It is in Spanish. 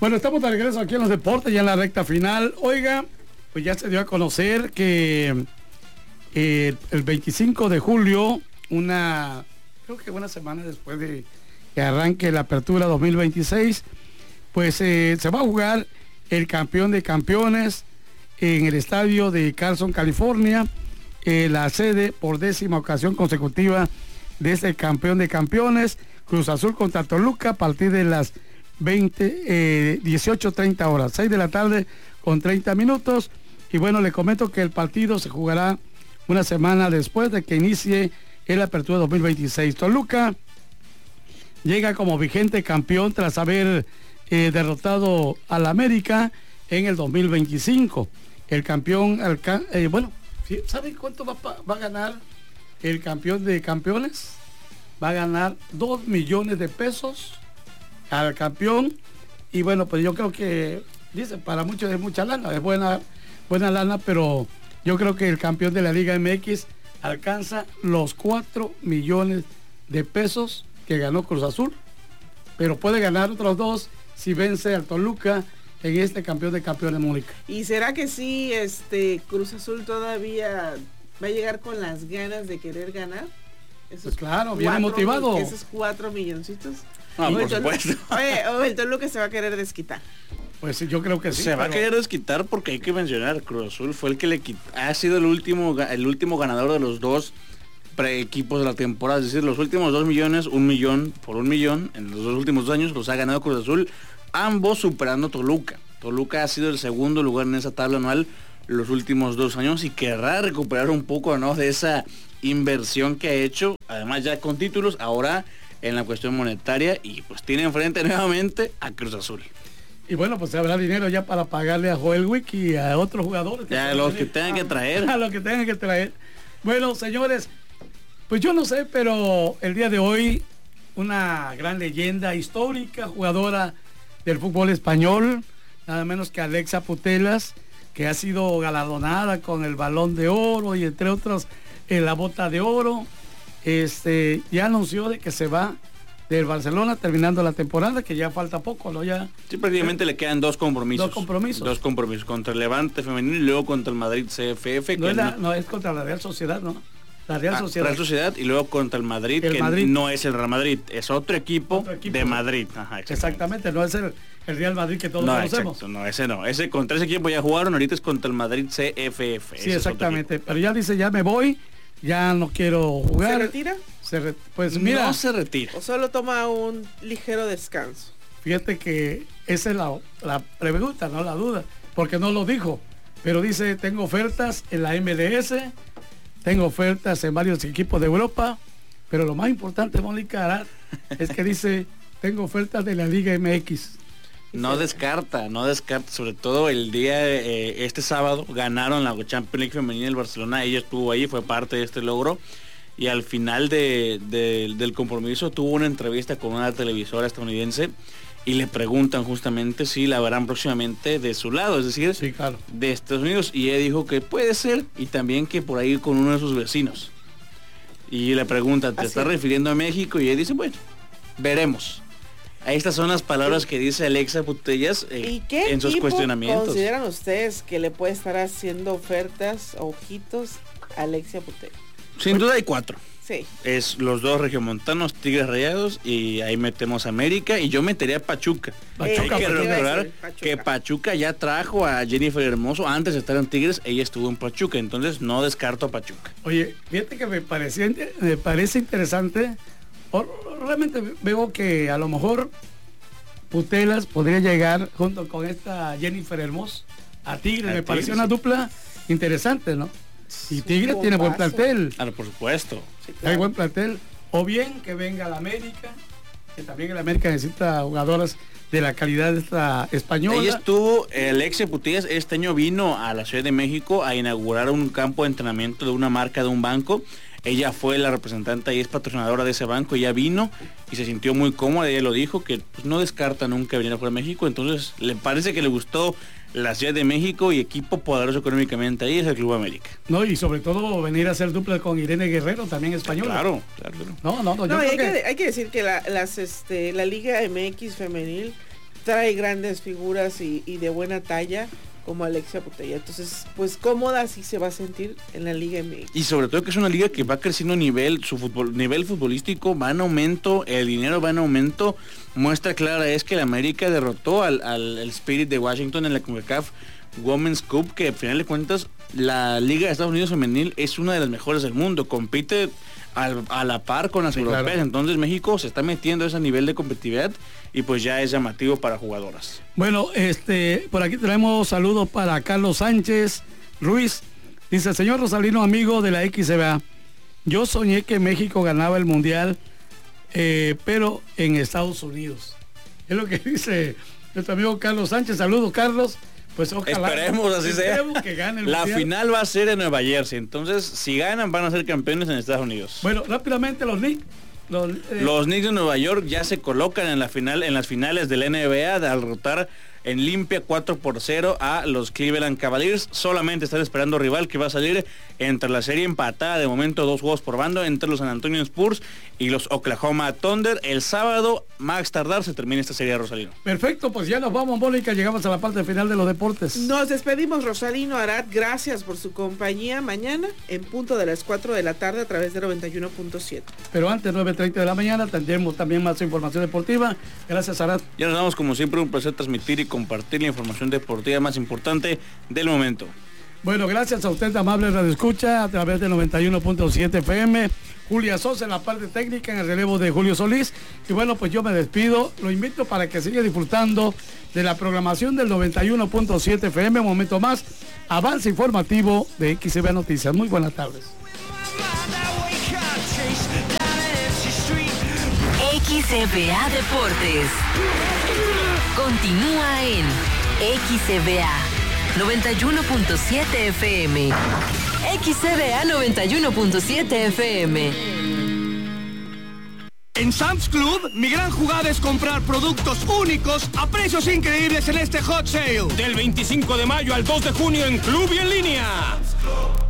Bueno, estamos de regreso aquí en los deportes, ya en la recta final. Oiga, pues ya se dio a conocer que el 25 de julio, creo que una semana después de que arranque la apertura 2026, pues se va a jugar el campeón de campeones en el estadio de Carson, California, la sede por 10ª ocasión consecutiva de este campeón de campeones, Cruz Azul contra Toluca, a partir de las 18:30 horas, 6 de la tarde con 30 minutos. Y bueno, le comento que el partido se jugará una semana después de que inicie el apertura 2026. Toluca llega como vigente campeón tras haber derrotado al América en el 2025. El campeón, ¿saben cuánto va a ganar el campeón de campeones? Va a ganar 2 millones de pesos al campeón. Y bueno, pues yo creo que, dice, para muchos es mucha lana, es buena lana, pero yo creo que el campeón de la Liga MX alcanza los 4 millones de pesos que ganó Cruz Azul, pero puede ganar otros 2 si vence al Toluca en este campeón de campeones, Mónica. ¿Y será que sí, Cruz Azul todavía va a llegar con las ganas de querer ganar? Pues claro, viene motivado. Esos 4 milloncitos. No, por supuesto. O el Toluca se va a querer desquitar. Pues sí, yo creo que sí. Se va a querer desquitar porque hay que mencionar, Cruz Azul fue el que ha sido el último ganador de los 2 equipos de la temporada. Es decir, los últimos 2 millones, 1 millón por 1 millón, en los 2 últimos años los ha ganado Cruz Azul, ambos superando Toluca. Toluca ha sido el segundo lugar en esa tabla anual los últimos 2 años y querrá recuperar un poco, ¿no?, de esa inversión que ha hecho, además ya con títulos, ahora en la cuestión monetaria, y pues tiene enfrente nuevamente a Cruz Azul. Y bueno, pues habrá dinero ya para pagarle a Joel Wick y a otros jugadores. Ya los que tengan que traer. A los que tengan que traer. Bueno, señores, pues yo no sé, pero el día de hoy una gran leyenda histórica, jugadora del fútbol español, nada menos que Alexa Putellas, que ha sido galardonada con el Balón de Oro y entre otros la Bota de Oro, ya anunció de que se va del Barcelona terminando la temporada, que ya falta poco, ¿no? Ya sí, prácticamente le quedan 2 compromisos. 2 compromisos. 2 compromisos, contra el Levante femenino y luego contra el Madrid CFF. No, es contra la Real Sociedad, ¿no? La Real Sociedad. Real Sociedad y luego contra el Madrid, Madrid. No es el Real Madrid, es otro equipo de Madrid. Ajá, exactamente, no es el Real Madrid que todos conocemos. Exacto, no, ese no. Ese contra ese equipo ya jugaron, ahorita es contra el Madrid CFF. Sí, exactamente, pero ya dice, ya me voy, ya no quiero jugar. ¿Se retira? Pues mira. No se retira. ¿O solo toma un ligero descanso? Fíjate que esa es la pregunta, no la duda, porque no lo dijo, pero dice, tengo ofertas en la MLS, tengo ofertas en varios equipos de Europa, pero lo más importante, Mónica Arad, es que dice, tengo ofertas de la Liga MX. No descarta, sobre todo el día, este sábado, ganaron la Champions League femenina del Barcelona, ella estuvo ahí, fue parte de este logro, y al final del compromiso tuvo una entrevista con una televisora estadounidense, y le preguntan justamente si la verán próximamente de su lado, es decir, sí, claro, de Estados Unidos, y ella dijo que puede ser, y también que por ahí con uno de sus vecinos. Y le preguntan, ¿te estás refiriendo a México? Y ella dice, bueno, veremos. Estas son las palabras que dice Alexa Putellas en sus cuestionamientos. ¿Consideran ustedes que le puede estar haciendo ofertas, ojitos, a Alexa Putellas? Sin duda hay 4. Sí. Es los 2 regiomontanos, Tigres Rayados, y ahí metemos a América, y yo metería a Pachuca. Hay que recordar que Pachuca ya trajo a Jennifer Hermoso antes de estar en Tigres, ella estuvo en Pachuca, entonces no descarto a Pachuca. Oye, fíjate que me parece interesante, realmente veo que a lo mejor Putellas podría llegar junto con esta Jennifer Hermoso a Tigres, me pareció una dupla interesante, ¿no? Y Tigres tiene buen plantel. Claro, por supuesto. Sí, claro. Hay buen plantel. O bien que venga la América, que también el América necesita jugadoras de la calidad de esta española. Ella estuvo, Alexa Putellas este año vino a la Ciudad de México a inaugurar un campo de entrenamiento de una marca de un banco. Ella fue la representante y es patrocinadora de ese banco. Ella vino y se sintió muy cómoda. Ella lo dijo, que pues, no descarta nunca venir a jugar a México. Entonces le parece que le gustó la Ciudad de México, y equipo poderoso económicamente ahí es el Club América. No, y sobre todo venir a hacer dupla con Irene Guerrero, también española. Claro. No, hay que decir que la Liga MX femenil trae grandes figuras y de buena talla, como Alexia Putellas. Entonces, pues cómoda sí se va a sentir en la Liga MX. Y sobre todo que es una liga que va creciendo nivel futbolístico va en aumento, el dinero va en aumento. Muestra clara es que el América derrotó al Spirit de Washington en la CONCACAF Women's Cup, que al final de cuentas la Liga de Estados Unidos femenil es una de las mejores del mundo, compite a la par con las europeas, claro. Entonces México se está metiendo a ese nivel de competitividad y pues ya es llamativo para jugadoras. Bueno, por aquí tenemos saludos para Carlos Sánchez Ruiz. Dice: señor Rosalino, amigo de la XCBA, yo soñé que México ganaba el mundial, pero en Estados Unidos. Es lo que dice nuestro amigo Carlos Sánchez. Saludos, Carlos. Pues ojalá, esperemos así sea. Que gane el la mundial. Final va a ser en Nueva Jersey, entonces si ganan van a ser campeones en Estados Unidos. Bueno, rápidamente los Knicks. Los Knicks de Nueva York ya se colocan en las finales del NBA al derrotar en limpia 4-0 a los Cleveland Cavaliers. Solamente están esperando rival que va a salir entre la serie empatada de momento 2 juegos por bando entre los San Antonio Spurs y los Oklahoma Thunder. El sábado, más tardar, se termina esta serie, Rosalino. Perfecto, pues ya nos vamos, Mónica, llegamos a la parte final de los deportes. Nos despedimos, Rosalino, Arad, gracias por su compañía. Mañana en punto de las 4 de la tarde a través de 91.7. Pero antes, 9:30 de la mañana, tendremos también más información deportiva. Gracias, Arad. Ya nos damos, como siempre, un placer transmitir y compartir la información deportiva más importante del momento. Bueno, gracias a usted, amable radioescucha, a través de 91.7 FM. Julia Sosa en la parte técnica, en el relevo de Julio Solís. Y bueno, pues yo me despido. Lo invito para que siga disfrutando de la programación del 91.7 FM. Un momento más, avance informativo de XCBA Noticias. Muy buenas tardes. XCBA Deportes continúa en XCBA 91.7 FM. XCBA 91.7 FM. En Sam's Club, mi gran jugada es comprar productos únicos a precios increíbles en este Hot Sale. Del 25 de mayo al 2 de junio en Club y en línea.